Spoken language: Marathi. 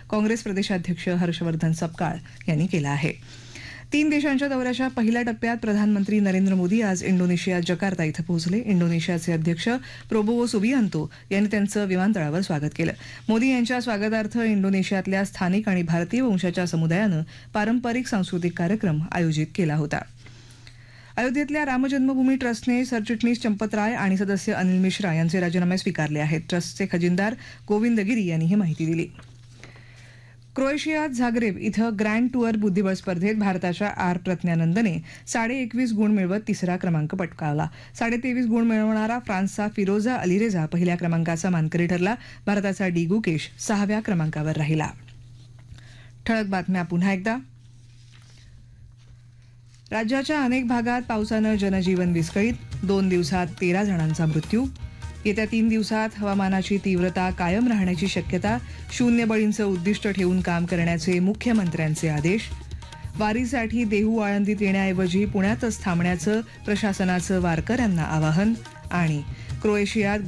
काँग्रेस प्रदेशाध्यक्ष हर्षवर्धन सपकाळ यांनी केला आहे. 3 देशांच्या दौऱ्याच्या पहिल्या टप्प्यात प्रधानमंत्री नरेंद्र मोदी आज इंडोनेशियात जकार्ता इथं पोहोचले. इंडोनेशियाचे अध्यक्ष प्रोबोवो सुबियांतो यांनी त्यांचं विमानतळावर स्वागत केलं. मोदी यांच्या स्वागतार्थ इंडोनेशियातल्या स्थानिक आणि भारतीय वंशाच्या समुदायानं पारंपरिक सांस्कृतिक कार्यक्रम आयोजित केला होता. अयोध्येतल्या रामजन्मभूमी ट्रस्टने सरचिटणीस चंपत राय आणि सदस्य अनिल मिश्रा यांचे राजीनामे स्वीकारले आहेत. ट्रस्टचे खजिनदार गोविंद गिरी यांनी ही माहिती दिली. क्रोएशियात झाग्रेब इथं ग्रँड टूअर बुद्धिबळ स्पर्धेत भारताच्या आर प्रज्ञानंदने 21.5 गुण मिळवत तिसरा क्रमांक पटकावला. 23.5 गुण मिळवणारा फ्रान्सचा फिरोजा अलीरेझा पहिल्या क्रमांकाचा मानकरी ठरला. भारताचा डी गुकेश 6व्या क्रमांकावर राहिला. ठळक बातम्या पुन्हा एकदा. राज्याच्या अनेक भागात पावसानं जनजीवन विस्कळीत. 2 दिवसात 13 जणांचा मृत्यू. येत्या 3 दिवसात हवामानाची तीव्रता कायम राहण्याची शक्यता. 0 बळींचं उद्दिष्ट ठेवून काम करण्याचे मुख्यमंत्र्यांचे आदेश. वारीसाठी देहू आळंदीत येण्याऐवजी पुण्यातच थांबण्याचं प्रशासनाचं वारकऱ्यांना आवाहन. आणि क्रोएशियात